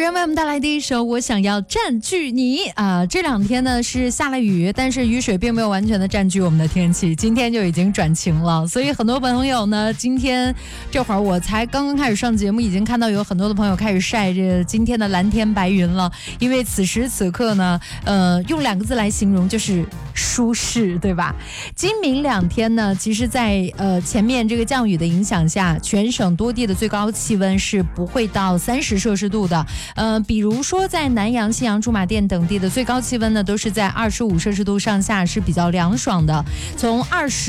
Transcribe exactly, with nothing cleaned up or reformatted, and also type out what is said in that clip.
人为我们带来第一首《我想要占据你》啊、呃，这两天呢是下了雨，但是雨水并没有完全的占据我们的天气，今天就已经转晴了。所以很多朋友呢，今天这会儿我才刚刚开始上节目，已经看到有很多的朋友开始晒这今天的蓝天白云了。因为此时此刻呢，呃，用两个字来形容就是舒适，对吧？今明两天呢，其实在呃前面这个降雨的影响下，全省多地的最高气温是不会到三十摄氏度的。呃，比如说在南阳、信阳、驻马店等地的最高气温呢，都是在二十五摄氏度上下，是比较凉爽的。从二十